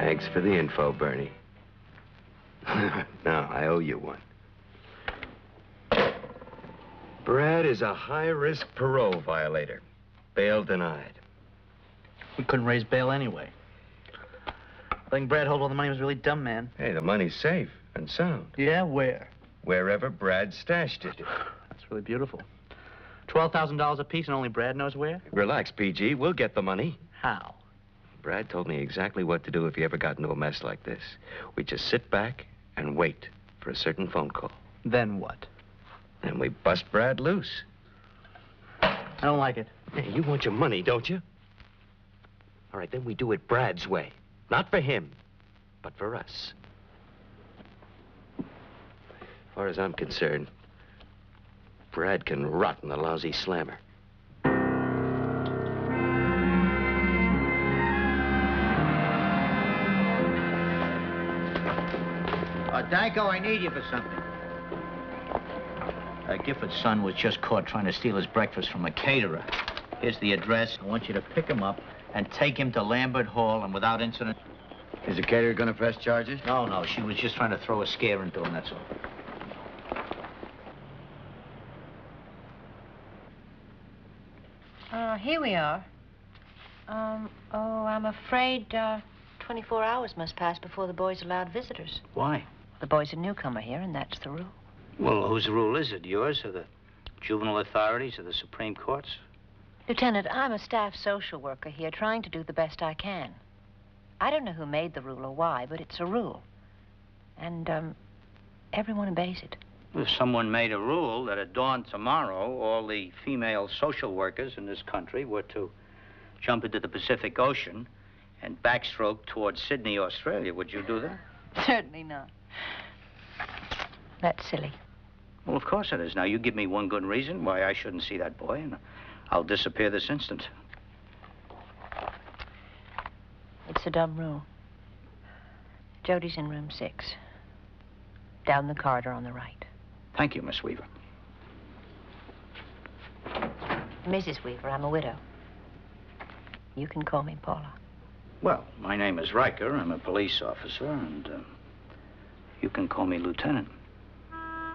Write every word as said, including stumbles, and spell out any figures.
Thanks for the info, Bernie. No, I owe you one. Brad is a high-risk parole violator. Bail denied. We couldn't raise bail anyway. Letting Brad hold all the money was really dumb, man. Hey, the money's safe and sound. Yeah, where? Wherever Brad stashed it. That's really beautiful. twelve thousand dollars apiece and only Brad knows where? Relax, P G. We'll get the money. How? Brad told me exactly what to do if he ever got into a mess like this. We just sit back and wait for a certain phone call. Then what? And we bust Brad loose. I don't like it. Hey, you want your money, don't you? All right, then we do it Brad's way. Not for him, but for us. As far as I'm concerned, Brad can rot in the lousy slammer. Uh, Danko, I need you for something. Uh, Gifford's son was just caught trying to steal his breakfast from a caterer. Here's the address. I want you to pick him up and take him to Lambert Hall, and without incident... Is the caterer gonna press charges? No, no, she was just trying to throw a scare into him, that's all. Uh, here we are. Um, oh, I'm afraid, uh, twenty-four hours must pass before the boys allowed visitors. Why? The boy's a newcomer here, and that's the rule. Well, whose rule is it? Yours or the juvenile authorities or the Supreme Court's? Lieutenant, I'm a staff social worker here trying to do the best I can. I don't know who made the rule or why, but it's a rule. And, um, everyone obeys it. If someone made a rule that at dawn tomorrow, all the female social workers in this country were to jump into the Pacific Ocean and backstroke towards Sydney, Australia, would you do that? Certainly not. That's silly. Well, of course it is. Now, you give me one good reason why I shouldn't see that boy, and I'll disappear this instant. It's a dumb rule. Jody's in room six. Down the corridor on the right. Thank you, Miss Weaver. Missus Weaver, I'm a widow. You can call me Paula. Well, my name is Riker. I'm a police officer, and uh, you can call me Lieutenant.